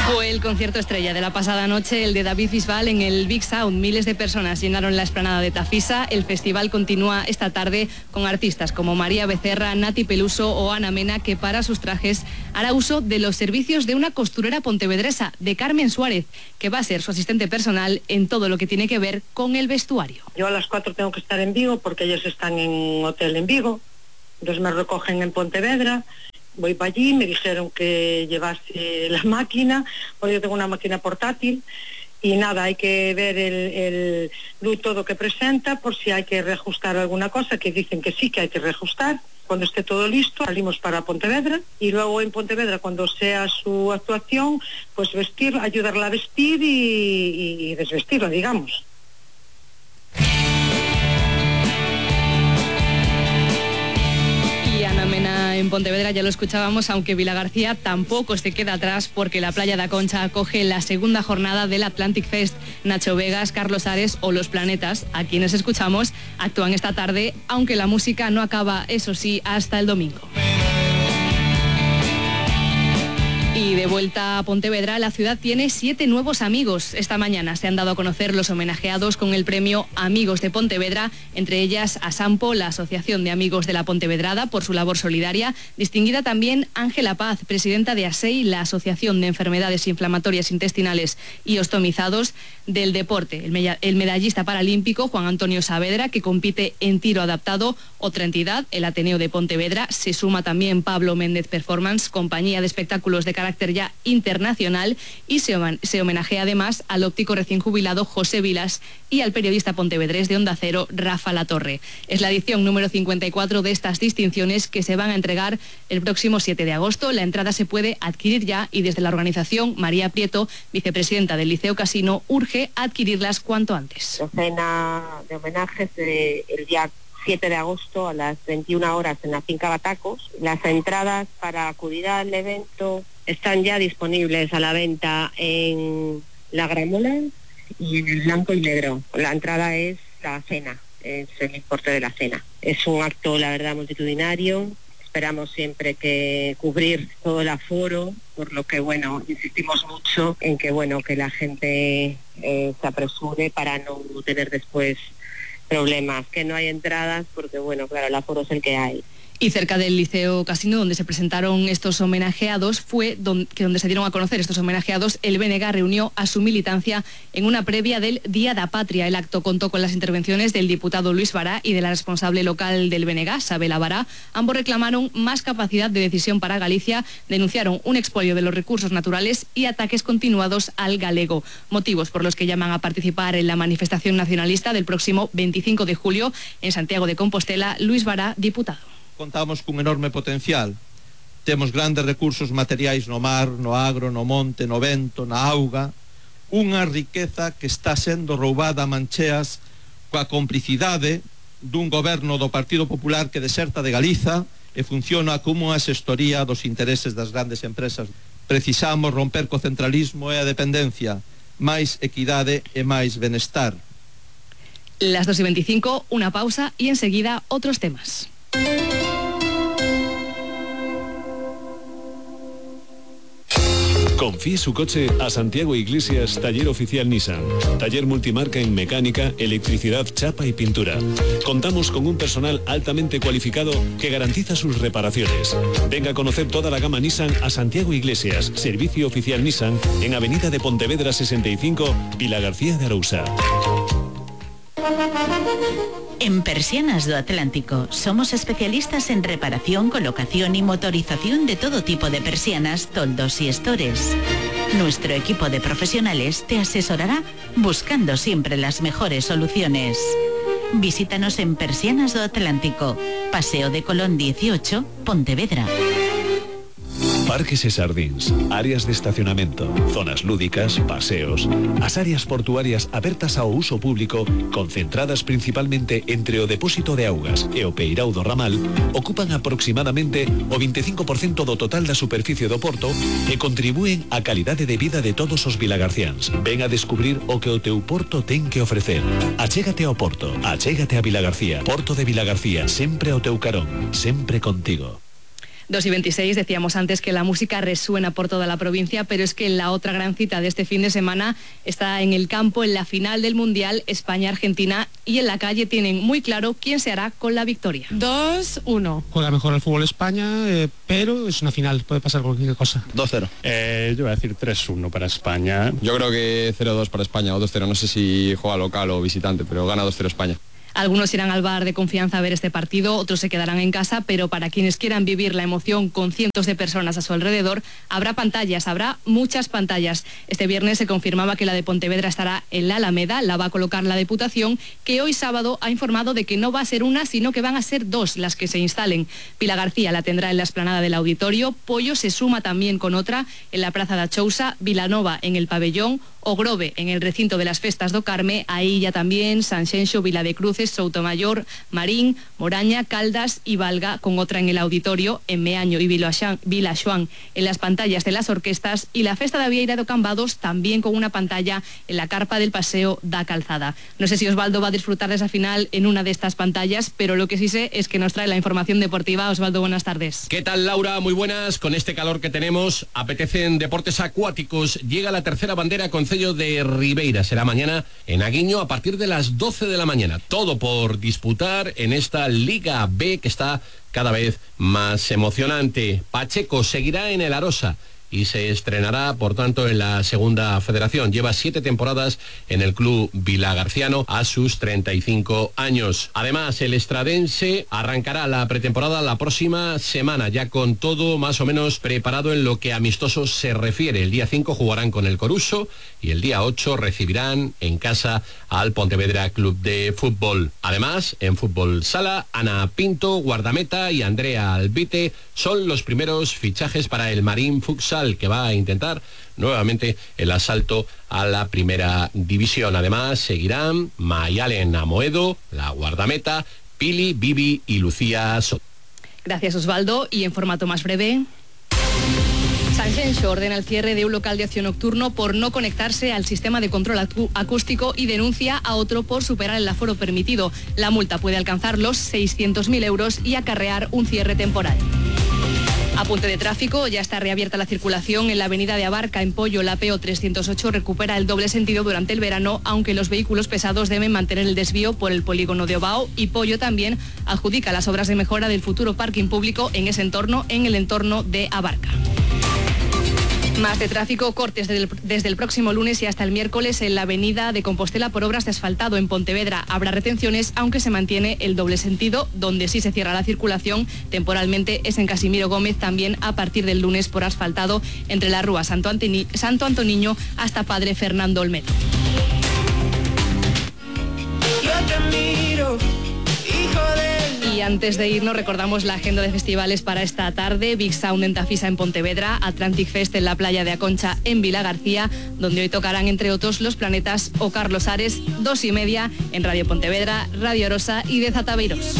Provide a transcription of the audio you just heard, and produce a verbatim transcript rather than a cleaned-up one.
Fue el concierto estrella de la pasada noche, el de David Bisbal en el Big Sound. Miles de personas llenaron la explanada de Tafisa. El festival continúa esta tarde con artistas como María Becerra, Nati Peluso o Ana Mena, que para sus trajes hará uso de los servicios de una costurera pontevedresa, de Carmen Suárez, que va a ser su asistente personal en todo lo que tiene que ver con el vestuario. Yo a las cuatro tengo que estar en Vigo porque ellos están en un hotel en Vigo, entonces me recogen en Pontevedra. Voy para allí, me dijeron que llevase la máquina, porque yo tengo una máquina portátil, y nada, hay que ver el, el look todo que presenta, por si hay que reajustar alguna cosa, que dicen que sí, que hay que reajustar. Cuando esté todo listo, salimos para Pontevedra, y luego en Pontevedra, cuando sea su actuación, pues vestir, ayudarla a vestir y, y desvestirla, digamos. En Pontevedra ya lo escuchábamos, aunque Vilagarcía tampoco se queda atrás, porque la playa da Concha acoge la segunda jornada del Atlantic Fest. Nacho Vegas, Carlos Ares o Los Planetas, a quienes escuchamos, actúan esta tarde, aunque la música no acaba, eso sí, hasta el domingo. Y de vuelta a Pontevedra, la ciudad tiene siete nuevos amigos. Esta mañana se han dado a conocer los homenajeados con el premio Amigos de Pontevedra, entre ellas ASAMPO, la Asociación de Amigos de la Pontevedrada, por su labor solidaria. Distinguida también Ángela Paz, presidenta de ASEI, la Asociación de Enfermedades Inflamatorias Intestinales y Ostomizados del Deporte. El medallista paralímpico Juan Antonio Saavedra, que compite en tiro adaptado. Otra entidad, el Ateneo de Pontevedra. Se suma también Pablo Méndez Performance, compañía de espectáculos de carácter ya internacional, y se, se homenajea además al óptico recién jubilado José Vilas y al periodista pontevedrés de Onda Cero, Rafa Latorre. Es la edición número cincuenta y cuatro de estas distinciones, que se van a entregar el próximo siete de agosto. La entrada se puede adquirir ya, y desde la organización, María Prieto, vicepresidenta del Liceo Casino, urge adquirirlas cuanto antes. La cena de homenajes de el día siete de agosto a las veintiuna horas en la finca Batacos. Las entradas para acudir al evento están ya disponibles a la venta en la Gramola y en el blanco y negro. La entrada es la cena, es el importe de la cena. Es un acto, la verdad, multitudinario. Esperamos siempre que cubrir todo el aforo, por lo que, bueno, insistimos mucho en que, bueno, que la gente eh, se apresure para no tener después problemas, que no hay entradas, porque, bueno, claro, el aforo es el que hay. Y cerca del Liceo Casino, donde se presentaron estos homenajeados, fue donde, que donde se dieron a conocer estos homenajeados, el B N G reunió a su militancia en una previa del Día da Patria. El acto contó con las intervenciones del diputado Luis Bará y de la responsable local del B N G, Sabela Bará. Ambos reclamaron más capacidad de decisión para Galicia, denunciaron un expolio de los recursos naturales y ataques continuados al galego. Motivos por los que llaman a participar en la manifestación nacionalista del próximo veinticinco de julio en Santiago de Compostela. Luis Bará, diputado. Contamos cun enorme potencial. Temos grandes recursos materiais no mar, no agro, no monte, no vento, na auga. Unha riqueza que está sendo roubada a mancheas coa complicidade dun goberno do Partido Popular que deserta de Galiza e funciona como unha xestoría dos intereses das grandes empresas. Precisamos romper co centralismo e a dependencia, máis equidade e máis benestar. Las dos y veinticinco, una pausa y enseguida otros temas. Confíe su coche a Santiago Iglesias, taller oficial Nissan. Taller multimarca en mecánica, electricidad, chapa y pintura. Contamos con un personal altamente cualificado que garantiza sus reparaciones. Venga a conocer toda la gama Nissan a Santiago Iglesias, servicio oficial Nissan, en Avenida de Pontevedra sesenta y cinco, Vilagarcía de Arousa. En Persianas do Atlántico somos especialistas en reparación, colocación y motorización de todo tipo de persianas, toldos y estores. Nuestro equipo de profesionales te asesorará buscando siempre las mejores soluciones. Visítanos en Persianas do Atlántico, Paseo de Colón dieciocho, Pontevedra. Parques e Sardins, áreas de estacionamento, zonas lúdicas, paseos. As áreas portuarias abertas ao uso público, concentradas principalmente entre o depósito de augas e o peirao do ramal, ocupan aproximadamente o veinticinco por ciento do total da superficie do porto e contribúen á calidade de vida de todos os vilagarciáns. Ven a descubrir o que o teu porto ten que ofrecer. Achégate ao porto, achégate a Vilagarcía. Porto de Vilagarcía, sempre ao teu carón, sempre contigo. dos y veintiséis, decíamos antes que la música resuena por toda la provincia, pero es que la otra gran cita de este fin de semana está en el campo, en la final del Mundial España-Argentina, y en la calle tienen muy claro quién se hará con la victoria. dos uno. Juega mejor el fútbol España, eh, pero es una final, puede pasar cualquier cosa. dos cero. Eh, yo voy a decir tres uno para España. Yo creo que cero dos para España o dos cero, no sé si juega local o visitante, pero gana dos cero España. Algunos irán al bar de confianza a ver este partido, otros se quedarán en casa, pero para quienes quieran vivir la emoción con cientos de personas a su alrededor, habrá pantallas, habrá muchas pantallas. Este viernes se confirmaba que la de Pontevedra estará en la Alameda, la va a colocar la Diputación, que hoy sábado ha informado de que no va a ser una, sino que van a ser dos las que se instalen. Pilar García la tendrá en la explanada del Auditorio, Pollo se suma también con otra en la Plaza da Chousa, Vilanova en el Pabellón, o Grove en el recinto de las Festas do Carme, ahí ya también Sanxenxo, Vila de Cruces, Soutomayor, Marín, Moraña, Caldas y Valga, con otra en el Auditorio, en Meaño y Vilaxoán en las pantallas de las orquestas, y la Festa da Vieira do Cambados también con una pantalla en la carpa del Paseo da Calzada. No sé si Osvaldo va a disfrutar de esa final en una de estas pantallas, pero lo que sí sé es que nos trae la información deportiva. Osvaldo, buenas tardes. ¿Qué tal, Laura? Muy buenas. Con este calor que tenemos, apetecen deportes acuáticos. Llega la tercera bandera con sello de Ribeira. Será mañana en Aguiño a partir de las doce de la mañana. Todo por disputar en esta Liga B que está cada vez más emocionante. Pacheco seguirá en el Arosa y se estrenará, por tanto, en la segunda federación. Lleva siete temporadas en el club vilagarciano a sus treinta y cinco años. Además, el estradense arrancará la pretemporada la próxima semana, ya con todo más o menos preparado en lo que amistosos se refiere. El día cinco jugarán con el Coruso y el día ocho recibirán en casa al Pontevedra Club de Fútbol. Además, en fútbol sala, Ana Pinto, guardameta, y Andrea Albite son los primeros fichajes para el Marín Futsal, que va a intentar nuevamente el asalto a la primera división. Además, seguirán Mayalen Amoedo, la guardameta, Pili, Bibi y Lucía Soto. Gracias, Osvaldo. Y en formato más breve, Sanxenxo ordena el cierre de un local de ocio nocturno por no conectarse al sistema de control acústico y denuncia a otro por superar el aforo permitido. La multa puede alcanzar los seiscientos mil euros y acarrear un cierre temporal. Apunte de tráfico, ya está reabierta la circulación en la avenida de Abarca, en Pollo. La P O trescientos ocho recupera el doble sentido durante el verano, aunque los vehículos pesados deben mantener el desvío por el polígono de Obao, y Pollo también adjudica las obras de mejora del futuro parking público en ese entorno, en el entorno de Abarca. Más de tráfico, cortes desde el, desde el próximo lunes y hasta el miércoles en la avenida de Compostela por obras de asfaltado en Pontevedra. Habrá retenciones, aunque se mantiene el doble sentido. Donde sí se cierra la circulación temporalmente es en Casimiro Gómez, también a partir del lunes por asfaltado entre la Rúa Santo, Antoni, Santo Antoniño hasta Padre Fernando Olmedo. Yo te miro, hijo de... Y antes de irnos recordamos la agenda de festivales para esta tarde. Big Sound en Tafisa en Pontevedra, Atlantic Fest en la playa de Aconcha en Vilagarcía, donde hoy tocarán entre otros Los Planetas o Carlos Ares. Dos y media en Radio Pontevedra, Radio Arosa y Deza Tabeiros.